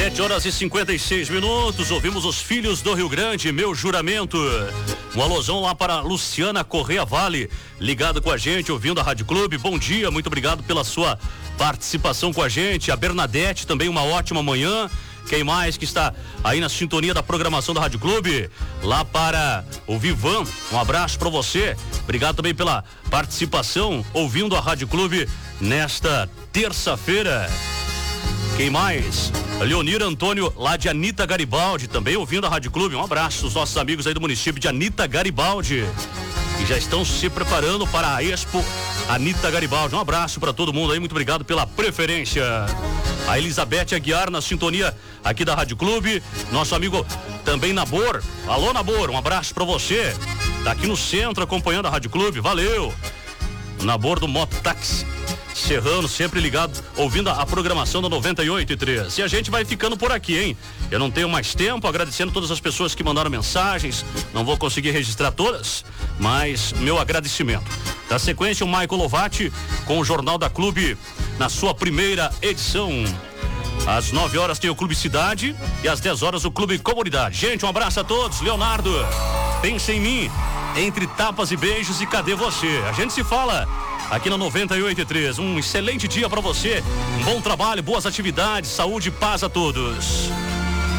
7h56, ouvimos os Filhos do Rio Grande, Meu Juramento. Um alusão lá para Luciana Correia Vale, ligado com a gente, ouvindo a Rádio Clube. Bom dia, muito obrigado pela sua participação com a gente. A Bernadette também, uma ótima manhã. Quem mais que está aí na sintonia da programação da Rádio Clube? Lá para o Vivan, um abraço para você. Obrigado também pela participação, ouvindo a Rádio Clube nesta terça-feira. Quem mais? Leonir Antônio, lá de Anita Garibaldi, também ouvindo a Rádio Clube. Um abraço aos nossos amigos aí do município de Anita Garibaldi, que já estão se preparando para a Expo Anita Garibaldi. Um abraço para todo mundo aí, muito obrigado pela preferência. A Elizabeth Aguiar na sintonia aqui da Rádio Clube. Nosso amigo também Nabor. Alô, Nabor, um abraço para você. Tá aqui no centro acompanhando a Rádio Clube, valeu. Nabor do Mototáxi Serrano, sempre ligado, ouvindo a programação da 98.3. E a gente vai ficando por aqui, hein? Eu não tenho mais tempo, agradecendo todas as pessoas que mandaram mensagens. Não vou conseguir registrar todas, mas meu agradecimento. Da sequência, o Michael Lovati com o Jornal da Clube na sua primeira edição. Às 9 horas tem o Clube Cidade e às 10 horas o Clube Comunidade. Gente, um abraço a todos. Leonardo, pense em mim. Entre tapas e beijos e cadê você? A gente se fala aqui na 98.3. Um excelente dia para você. Um bom trabalho, boas atividades, saúde e paz a todos.